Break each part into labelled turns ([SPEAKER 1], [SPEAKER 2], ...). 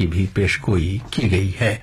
[SPEAKER 1] की भी पेशगोई की गई है।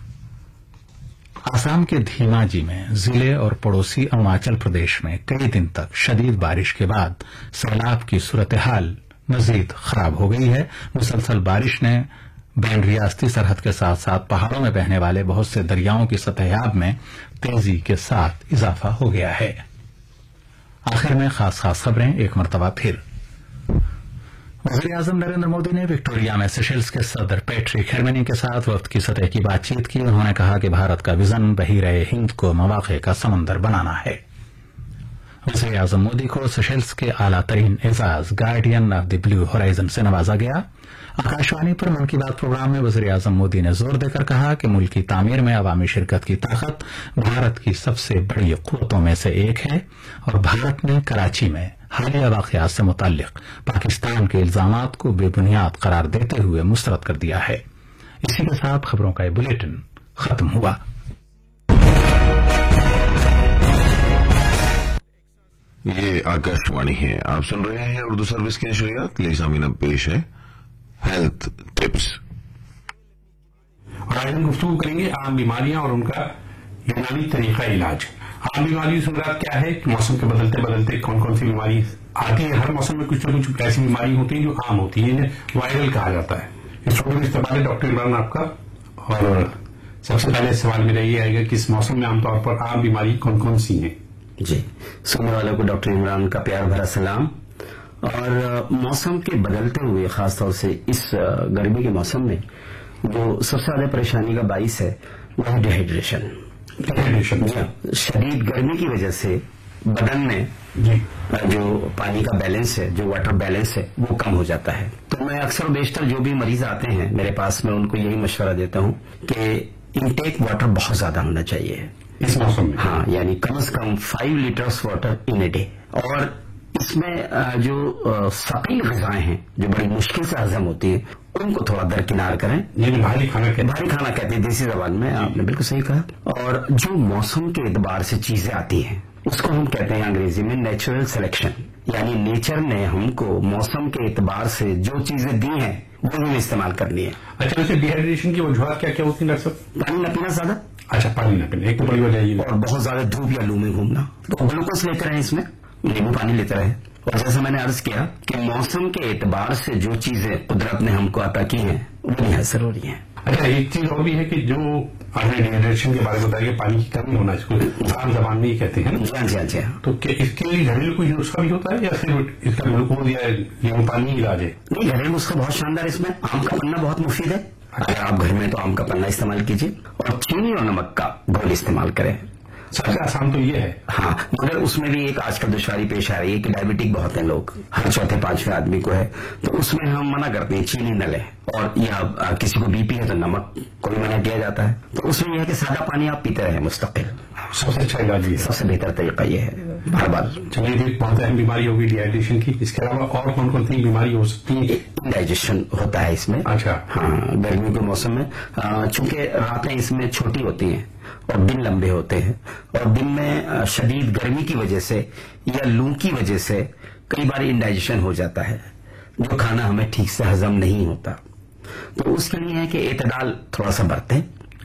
[SPEAKER 1] आसाम के धीमाजी में जिले और पड़ोसी अरुणाचल प्रदेश में कई दिन तक शदीद बारिश के बाद सैलाब की सूरत-ए-हाल मजीद खराब हो गई है। मुसलसल बारिश ने बैन रियासती सरहद के साथ साथ पहाड़ों में बहने वाले बहुत से दरियाओं की सतह-ए-आब में तेजी के साथ इजाफा हो गया है। आखिर में खास खबरें एक मरतबा फिर। वज़ीर-ए-आज़म नरेंद्र मोदी ने विक्टोरिया में सेशेल्स के सदर पैट्रिक हेरमिनी के साथ वफ्द की सतह की बातचीत की। उन्होंने कहा कि भारत का विजन बहीरे हिंद को मवाक़े का समंदर बनाना है। वज़ीर-ए-आज़म मोदी को सेशेल्स के आला तरीन Ejaz guardian of the blue horizon से नवाजा गया। आकाशवाणी पर मन की बात प्रोग्राम में वज़ीर-ए-आज़म मोदी ने जोर देकर कहा कि मुल्क की तामीर में अवामी शिरकत की ताकत भारत की सबसे बड़ी क़ुव्वतों में से एक है और भारत ने कराची में हालिया वाक़यात से मुताल्लिक़ पाकिस्तान के इल्जामात को बेबुनियाद करार देते हुए मुस्तरद कर दिया है। इसी के साथ खबरों का ये बुलेटिन खत्म हुआ।
[SPEAKER 2] ये आकाशवाणी है, आप सुन रहे हैं उर्दू सर्विस की नशरियात। सामीना पेश है हेल्थ टिप्स।
[SPEAKER 3] और आज हम गुफ्तगू करेंगे आम बीमारियां और उनका यूनानी तरीका इलाज। आम बीमारी से मुराद क्या है कि मौसम के बदलते बदलते कौन कौन सी बीमारी आती है। हर मौसम में कुछ न कुछ ऐसी बीमारी होती है जो आम होती है, इन्हें वायरल कहा जाता है। इस प्रोग्राम में इस्तेमाल है डॉक्टर इमरान आपका। और सबसे पहले सवाल मेरा ये आएगा कि इस मौसम में आमतौर पर आम बीमारी कौन कौन सी है।
[SPEAKER 4] जी, सुनने वालों को डॉक्टर इमरान का प्यार भरा सलाम। और मौसम के बदलते हुए खासतौर से इस गर्मी के मौसम में जो सबसे ज्यादा परेशानी का बाइस है वो है डिहाइड्रेशन। शदीद गर्मी की वजह से बदन में जो पानी का बैलेंस है, जो वाटर बैलेंस है, वो कम हो जाता है। तो मैं अक्सर बेशतर जो भी मरीज आते हैं मेरे पास, मैं उनको यही मशवरा देता हूं कि इनटेक वाटर बहुत ज्यादा होना चाहिए
[SPEAKER 3] इस मौसम में।
[SPEAKER 4] हाँ, यानी कम से कम 5 litres water in a day. और इसमें जो सकील ग़िज़ाएं हैं जो बड़ी मुश्किल से हजम होती हैं उनको थोड़ा दरकिनार करें।
[SPEAKER 3] भारी खाना
[SPEAKER 4] कहते हैं देसी जबान में, आपने बिल्कुल सही कहा। और जो मौसम के एतबार से चीजें आती हैं उसको हम कहते हैं अंग्रेजी में नेचुरल सिलेक्शन। यानी नेचर ने हमको मौसम के एतबार से जो चीजें दी हैं वो हमें इस्तेमाल करनी है।
[SPEAKER 3] अच्छा, वैसे डिहाइड्रेशन की वजूहत क्या क्या होती है डॉक्टर साहब?
[SPEAKER 4] पानी न पीना ज्यादा।
[SPEAKER 3] अच्छा, पानी न पीना एक तो बड़ी वजह है।
[SPEAKER 4] और बहुत ज्यादा धूप या लू में घूमना। तो ग्लूकोज लेते रहे, इसमें नींबू पानी लेते रहे। और जैसे मैंने अर्ज किया कि मौसम के एतबार से जो चीजें कुदरत ने हमको अता की हैं वो निहायत जरूरी हैं।
[SPEAKER 3] अच्छा, एक चीज और भी है कि जो आपने डिहाइड्रेशन के बारे में बताया कि पानी की कमी होना, इसको आम जबान में ही कहते हैं।
[SPEAKER 4] जी हाँ।
[SPEAKER 3] तो क्या इसके लिए घरेलू कोई नुस्खा भी होता है या सिर्फ इसका ग्लूकोज या नींबू पानी इलाज है?
[SPEAKER 4] नहीं, घरेलू नुस्खा बहुत शानदार। इसमें आम का पन्ना बहुत मुफीद है। अगर आप घर में तो आम का पन्ना इस्तेमाल कीजिए और चीनी और नमक का घोल इस्तेमाल करें।
[SPEAKER 3] सबसे आसान तो ये है।
[SPEAKER 4] हाँ, मगर उसमें भी एक आजकल दुश्वारी पेश आ रही है कि डायबिटिक बहुत है लोग, हर चौथे पांचवें आदमी को है। तो उसमें हम मना करते हैं चीनी न लें, और या किसी को बीपी है तो नमक को भी मना किया जाता है। तो उसमें यह है कि सादा पानी आप पीते रहे मुस्तकिल।
[SPEAKER 3] सबसे अच्छा इलाज ये,
[SPEAKER 4] सबसे बेहतर तरीका ये है बार बार।
[SPEAKER 3] चलिए, बहुत अहम बीमारी होगी डिहाइड्रेशन की। इसके अलावा और कौन कौन सी बीमारी हो सकती है?
[SPEAKER 4] इंडाइजेशन होता है इसमें।
[SPEAKER 3] अच्छा।
[SPEAKER 4] हाँ, गर्मियों के मौसम में चूंकि रातें इसमें छोटी होती हैं और दिन लंबे होते हैं, और दिन में शदीद गर्मी की वजह से या लू की वजह से कई बार इंडाइजेशन हो जाता है, जो खाना हमें ठीक से हजम नहीं होता। तो उसके लिए है कि एतदाल थोड़ा सा बरतें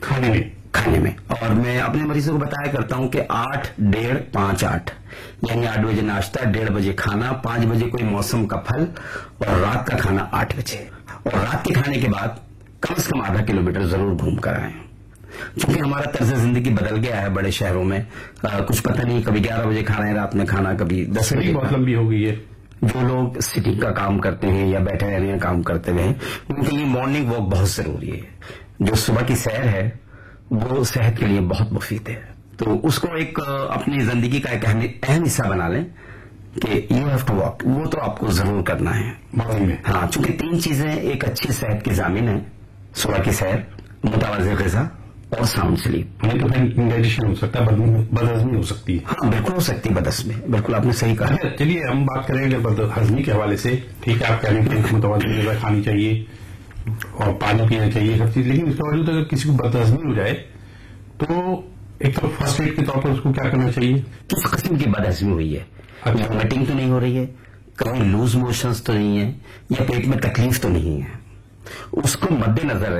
[SPEAKER 4] खाने में। और मैं अपने मरीजों को बताया करता हूं कि 8, 1.5, 5, 8 यानी 8 बजे नाश्ता, 1.5 बजे खाना, 5 बजे कोई मौसम का फल, और रात का खाना 8 बजे। और रात के खाने के बाद कम से कम आधा किलोमीटर जरूर घूम कर आए। क्योंकि हमारा तर्ज जिंदगी बदल गया है बड़े शहरों में। कुछ पता नहीं, कभी 11 बजे खाना है रात में खाना, कभी 10 बजे।
[SPEAKER 3] बहुत लंबी हो गई है।
[SPEAKER 4] जो लोग सिटिंग का काम करते हैं या बैठे रहने का काम करते हैं उनके लिए मॉर्निंग वॉक बहुत जरूरी है। जो सुबह की सैर है वो सेहत के लिए बहुत मुफीद है। तो उसको एक अपनी जिंदगी का एक अहम हिस्सा बना लें कि यू हैव टू वॉक। वो तो आपको जरूर करना है
[SPEAKER 3] मॉर्निंग में।
[SPEAKER 4] हाँ, चूंकि 3 चीजें एक अच्छी सेहत की जामिन है: सुबह की सैर, मुतवाज़िन ग़िज़ा और साउंड स्लीप।
[SPEAKER 3] नहीं तो फिर इंडाइजेशन हो सकता है, बदहजमी हो सकती है।
[SPEAKER 4] हाँ, बिल्कुल हो सकती है बदहजमी। बिल्कुल आपने सही कहा।
[SPEAKER 3] चलिए, हम बात करेंगे बदहजमी के हवाले से। ठीक है, आप कह रहे हैं कि मुतवाज़िन ग़िज़ा खानी चाहिए और पानी पीना चाहिए, सब चीज। लेकिन इसके बावजूद अगर किसी को बदहजमी हो जाए तो एक तो फर्स्ट एड के तौर पर उसको क्या करना चाहिए?
[SPEAKER 4] किस किस्म की बदहजमी हुई है? वॉमिटिंग तो नहीं हो रही है, कहीं लूज मोशंस तो नहीं है, या पेट में तकलीफ तो नहीं है? उसको मद्देनजर